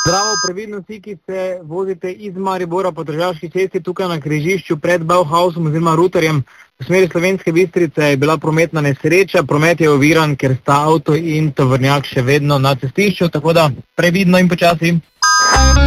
Zdravo, previdno vsi, ki se vozite iz Maribora po Tržaški cesti tukaj na križišču pred Bauhausom oziroma Rutarjem. V smeri Slovenske Bistrice je bila prometna nesreča, promet je oviran, ker sta avto in tovornjak še vedno na cestišču, tako da previdno in počasi.